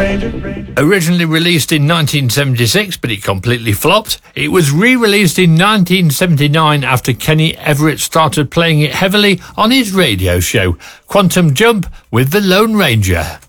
Originally released in 1976, but it completely flopped. It was re-released in 1979 after Kenny Everett started playing it heavily on his radio show, Quantum Jump with the Lone Ranger.